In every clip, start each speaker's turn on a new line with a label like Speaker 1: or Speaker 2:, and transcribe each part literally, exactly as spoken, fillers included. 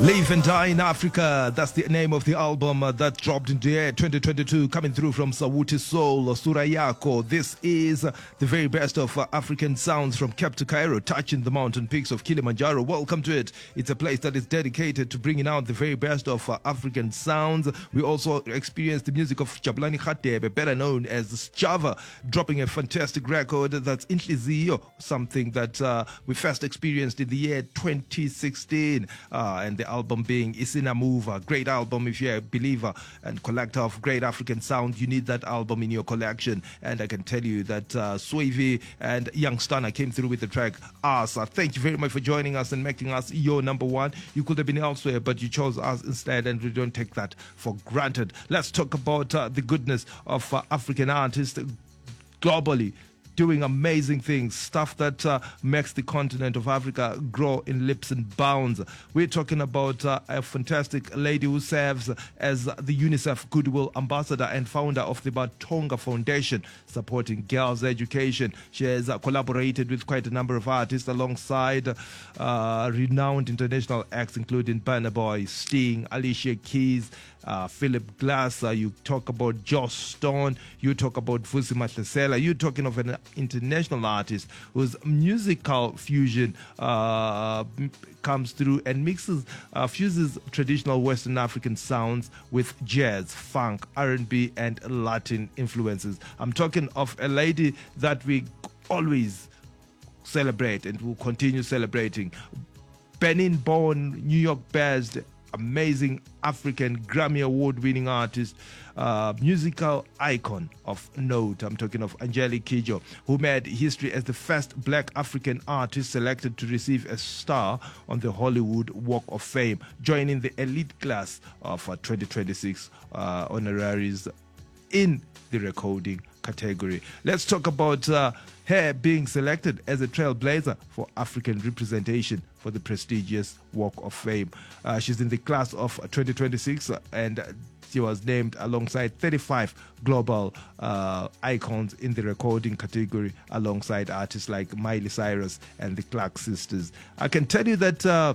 Speaker 1: Live and Die in Africa. That's the name of the album uh, that dropped in the year twenty twenty-two, coming through from Sawuti Soul, Surayako. This is uh, the very best of uh, African sounds from Cape to Cairo, touching the mountain peaks of Kilimanjaro. Welcome to it. It's a place that is dedicated to bringing out the very best of uh, African sounds. We also experienced the music of Jabulani Khatebe, better known as Java, dropping a fantastic record that's Inhliziyo, something that uh, we first experienced in the year twenty sixteen, uh, and the album being Isina Mover. Great album. If you're a believer and collector of great African sound, you need that album in your collection. And I can tell you that uh, Swavy and Young Stunner came through with the track Asa. Thank you very much for joining us and making us your number one. You could have been elsewhere, but you chose us instead, and we don't take that for granted. Let's talk about uh, the goodness of uh, African artists globally, doing amazing things, stuff that uh, makes the continent of Africa grow in leaps and bounds. We're talking about uh, a fantastic lady who serves as the UNICEF Goodwill Ambassador and founder of the Batonga Foundation, supporting girls' education. She has uh, collaborated with quite a number of artists alongside uh, renowned international acts, including Burna Boy, Sting, Alicia Keys, Uh, Philip Glass. Uh, you talk about Joss Stone, you talk about Vusi Mahlasela, you're talking of an international artist whose musical fusion uh, comes through and mixes, uh, fuses traditional Western African sounds with jazz, funk, R and B, and Latin influences. I'm talking of a lady that we always celebrate and will continue celebrating. Benin-born, New York-based, amazing African Grammy Award-winning artist, uh, musical icon of note. I'm talking of Angelique Kidjo, who made history as the first black African artist selected to receive a star on the Hollywood Walk of Fame, joining the elite class of uh, twenty twenty-six uh, honoraries in the recording category. Let's talk about uh, her being selected as a trailblazer for African representation for the prestigious Walk of Fame. Uh, she's in the class of twenty twenty-six uh, and she was named alongside thirty-five global uh, icons in the recording category, alongside artists like Miley Cyrus and the Clark Sisters. I can tell you that uh,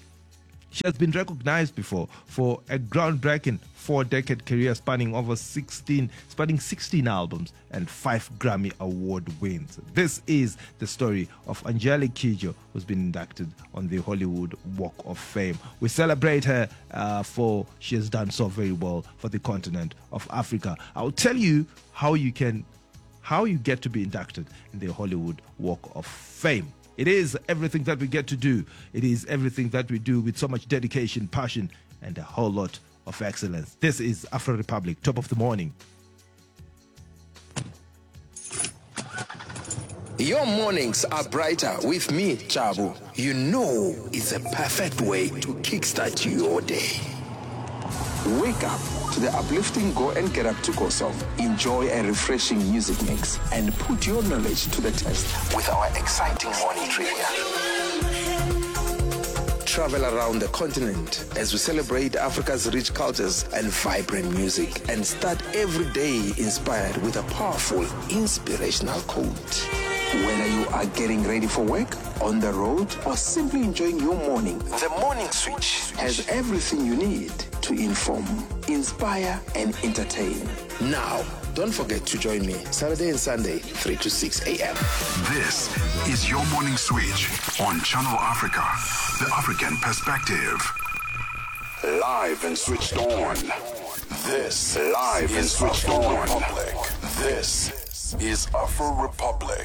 Speaker 1: she has been recognized before for a groundbreaking four-decade career spanning over sixteen, spanning sixteen albums and five Grammy Award wins. This is the story of Angelique Kidjo, who's been inducted on the Hollywood Walk of Fame. We celebrate her uh, for she has done so very well for the continent of Africa. I'll tell you how you can, how you get to be inducted in the Hollywood Walk of Fame. It is everything that we get to do. It is everything that we do with so much dedication, passion, and a whole lot of excellence. This is Afro Republic, top of the morning.
Speaker 2: Your mornings are brighter with me, Chabu. You know it's a perfect way to kickstart your day. Wake up to the uplifting Go and Get Up to Go song. Enjoy a refreshing music mix and put your knowledge to the test with our exciting morning trivia. Travel around the continent as we celebrate Africa's rich cultures and vibrant music, and start every day inspired with a powerful, inspirational quote. Whether you are getting ready for work, on the road, or simply enjoying your morning, the Morning Switch has everything you need to inform, inspire, and entertain. Now, don't forget to join me Saturday and Sunday, three to six a.m.
Speaker 3: This is your Morning Switch on Channel Africa, the African perspective. Live and switched on. This live and switched on. Republic. This is Afro Republic.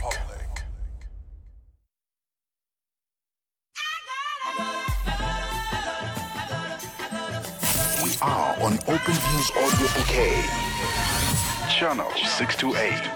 Speaker 3: We are on Open Views Audio Bouquet, channel six two eight.